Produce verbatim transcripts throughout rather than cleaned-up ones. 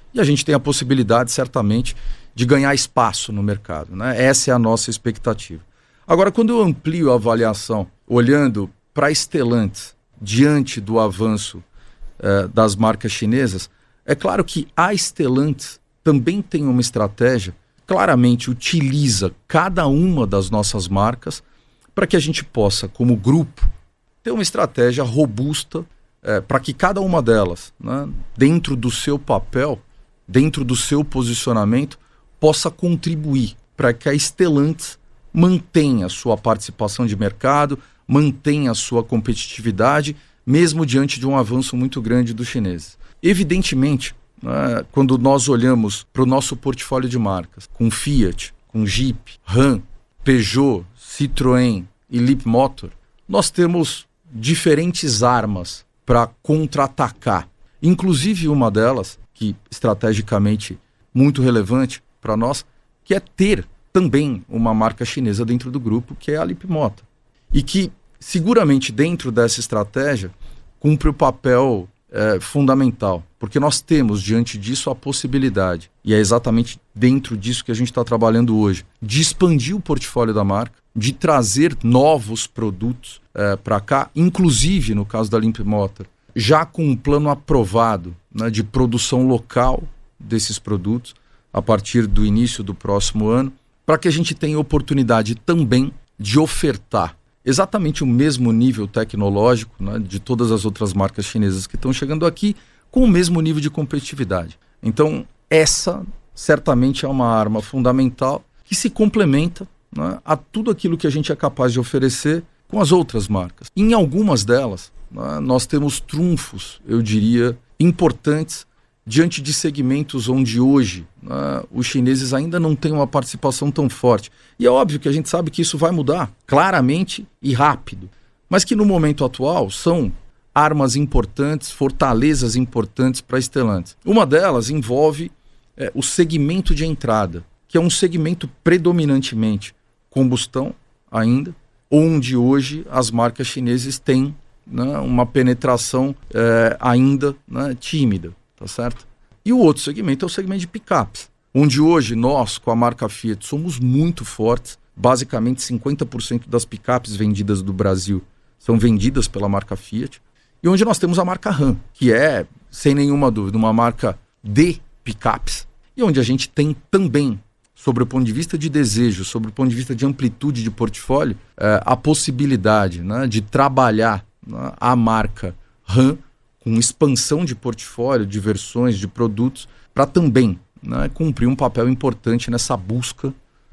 e a gente tem a possibilidade, certamente, de ganhar espaço no mercado, né? Essa é a nossa expectativa. Agora, quando eu amplio a avaliação, olhando para a Stellantis, diante do avanço eh, das marcas chinesas, é claro que a Stellantis também tem uma estratégia, claramente utiliza cada uma das nossas marcas para que a gente possa, como grupo, ter uma estratégia robusta eh, para que cada uma delas, né, dentro do seu papel, dentro do seu posicionamento, possa contribuir para que a Stellantis mantenha a sua participação de mercado, mantenha a sua competitividade, mesmo diante de um avanço muito grande dos chineses. Evidentemente, né, quando nós olhamos para o nosso portfólio de marcas, com Fiat, com Jeep, Ram, Peugeot, Citroën e Leapmotor, nós temos diferentes armas para contra-atacar. Inclusive uma delas, que estrategicamente muito relevante para nós, que é ter também uma marca chinesa dentro do grupo, que é a Leapmotor. E que, seguramente, dentro dessa estratégia, cumpre o papel é, fundamental. Porque nós temos, diante disso, a possibilidade, e é exatamente dentro disso que a gente está trabalhando hoje, de expandir o portfólio da marca, de trazer novos produtos é, para cá, inclusive, no caso da Leapmotor, já com um plano aprovado, né, de produção local desses produtos, a partir do início do próximo ano, para que a gente tenha oportunidade também de ofertar exatamente o mesmo nível tecnológico, né, de todas as outras marcas chinesas que estão chegando aqui, com o mesmo nível de competitividade. Então, essa certamente é uma arma fundamental que se complementa, né, a tudo aquilo que a gente é capaz de oferecer com as outras marcas. Em algumas delas, né, nós temos trunfos, eu diria, importantes diante de segmentos onde hoje, né, os chineses ainda não têm uma participação tão forte. E é óbvio que a gente sabe que isso vai mudar claramente e rápido, mas que no momento atual são armas importantes, fortalezas importantes para a Stellantis. Uma delas envolve é, o segmento de entrada, que é um segmento predominantemente combustão ainda, onde hoje as marcas chinesas têm, né, uma penetração é, ainda, né, tímida. Tá certo? E o outro segmento é o segmento de picapes, onde hoje nós, com a marca Fiat, somos muito fortes. Basicamente, cinquenta por cento das picapes vendidas do Brasil são vendidas pela marca Fiat. E onde nós temos a marca Ram, que é, sem nenhuma dúvida, uma marca de picapes. E onde a gente tem também, sobre o ponto de vista de desejo, sobre o ponto de vista de amplitude de portfólio, é, a possibilidade, né, de trabalhar, né, a marca Ram com expansão de portfólio, de versões, de produtos, para também, né, cumprir um papel importante nessa busca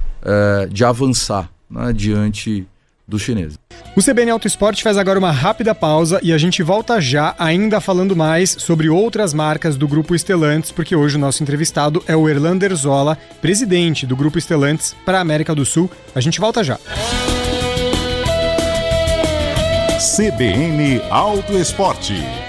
é, de avançar, né, diante dos chineses. O C B N Auto Esporte faz agora uma rápida pausa e a gente volta já, ainda falando mais sobre outras marcas do Grupo Stellantis, porque hoje o nosso entrevistado é o Erlander Zola, presidente do Grupo Stellantis para a América do Sul. A gente volta já. C B N Auto Esporte.